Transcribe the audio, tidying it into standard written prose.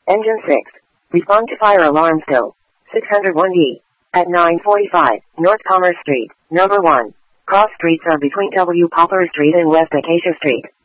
Engine 6. Respond to fire alarm still. 601D. At 9:45, North Commerce Street, number 1. Cross streets are between W. Poplar Street and West Acacia Street.